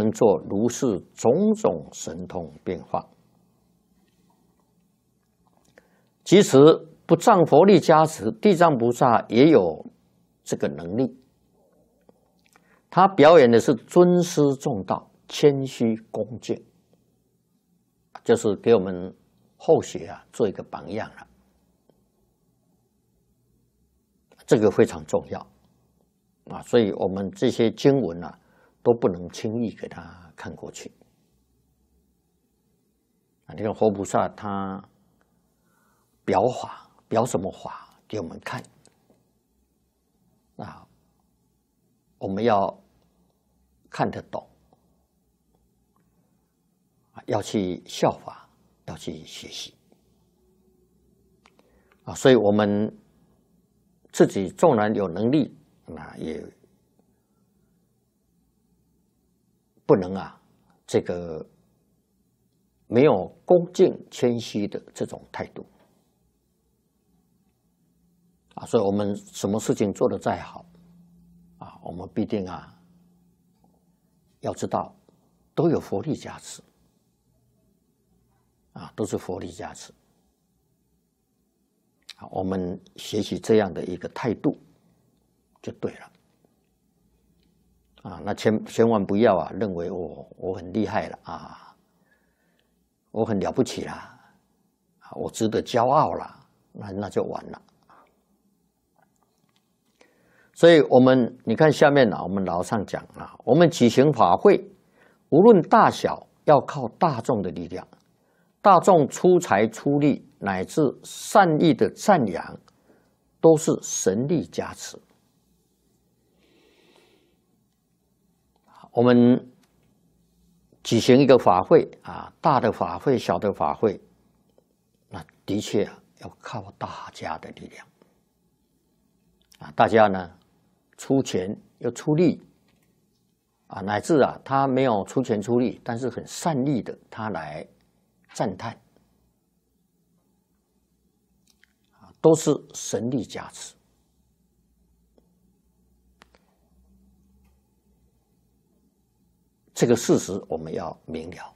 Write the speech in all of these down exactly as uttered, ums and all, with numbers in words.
能做如是种种神通变化。即使不仗佛力加持，地藏菩萨也有这个能力。他表演的是尊师重道、谦虚恭敬，就是给我们后学啊做一个榜样了。这个非常重要啊，所以我们这些经文啊都不能轻易给他看过去啊。你看活菩萨他表法，表什么法给我们看啊？我们要看得懂，要去效法，要去学习啊。所以我们自己纵然有能力，那也不能啊，这个没有恭敬谦虚的这种态度啊。所以我们什么事情做得再好啊，我们必定啊要知道都有佛力加持啊，都是佛力加持。我们学习这样的一个态度就对了啊！那千千万不要啊，认为我我很厉害了啊，我很了不起啦，我值得骄傲啦，那那就完了。所以，我们你看下面啊，我们老上讲啊，我们举行法会，无论大小，要靠大众的力量，大众出财出力。乃至善意的赞扬，都是神力加持。我们举行一个法会啊，大的法会、小的法会，那的确啊，要靠大家的力量啊，大家呢出钱又出力啊，乃至啊他没有出钱出力，但是很善意的他来赞叹。都是神力加持，这个事实我们要明了。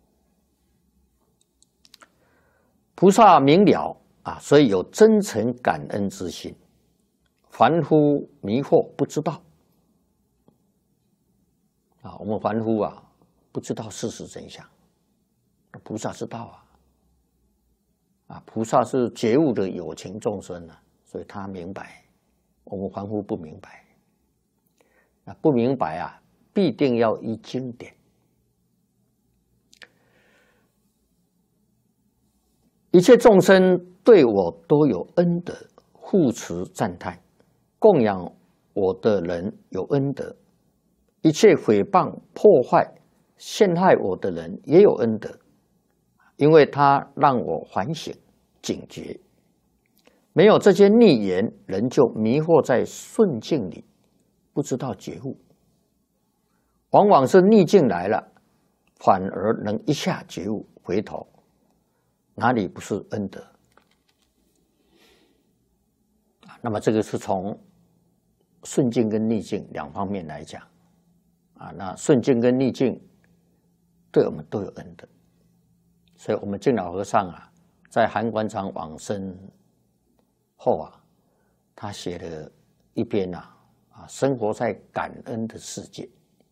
菩萨明了啊，所以有真诚感恩之心。凡夫迷惑不知道啊，我们凡夫啊不知道事实真相，菩萨知道啊。啊，菩萨是觉悟的有情众生啊，所以他明白，我们凡夫不明白。啊，不明白啊，必定要依经典。一切众生对我都有恩德，护持赞叹，供养我的人有恩德；一切诽谤、破坏、陷害我的人也有恩德。因为他让我反省警觉，没有这些逆言，人就迷惑在顺境里，不知道觉悟。往往是逆境来了，反而能一下觉悟，回头哪里不是恩德？那么这个是从顺境跟逆境两方面来讲啊。那顺境跟逆境对我们都有恩德。所以我们净老和尚啊，在韩馆长往生后啊，他写了一篇啊啊，生活在感恩的世界。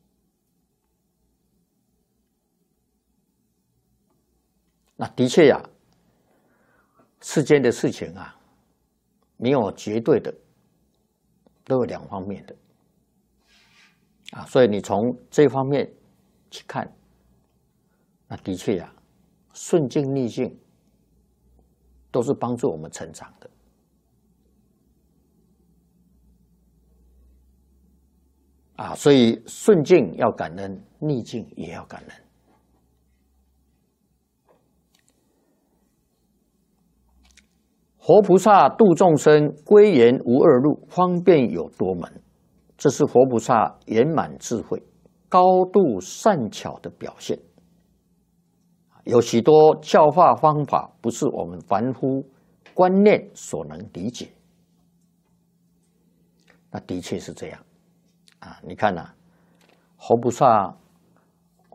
那的确呀、啊，世间的事情啊，没有绝对的，都有两方面的啊。所以你从这方面去看，那的确呀、啊。顺境逆境都是帮助我们成长的啊，所以顺境要感恩，逆境也要感恩。活菩萨度众生，归元无二路，方便有多门。这是活菩萨圆满智慧、高度善巧的表现。有许多教化方法不是我们凡夫观念所能理解，那的确是这样啊。你看啊，活菩萨